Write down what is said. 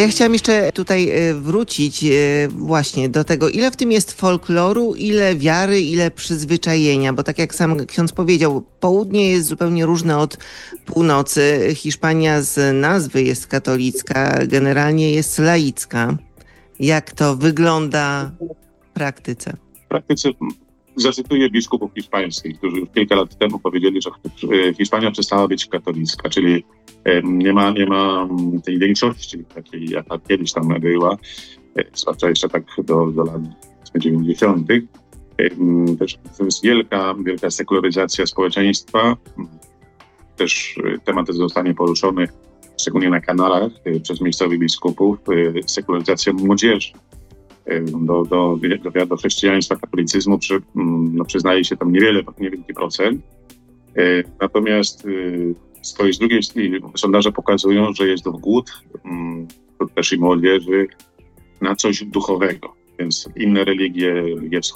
Ja chciałam jeszcze tutaj wrócić właśnie do tego, ile w tym jest folkloru, ile wiary, ile przyzwyczajenia, bo tak jak sam ksiądz powiedział, południe jest zupełnie różne od północy. Hiszpania z nazwy jest katolicka, generalnie jest laicka. Jak to wygląda w praktyce? W praktyce zacytuję biskupów hiszpańskich, którzy już kilka lat temu powiedzieli, że Hiszpania przestała być katolicka, czyli nie ma tej większości takiej, jaka kiedyś tam była, zwłaszcza jeszcze tak do lat 90. Też jest wielka sekularyzacja społeczeństwa. Też temat ten zostanie poruszony szczególnie na kanałach przez miejscowych biskupów, sekularyzacja młodzieży. Do chrześcijaństwa, katolicyzmu przyznaje się tam niewielki procent. Natomiast z kolei z drugiej strony sondaże pokazują, że jest głód też i młodzieży na coś duchowego. Więc inne religie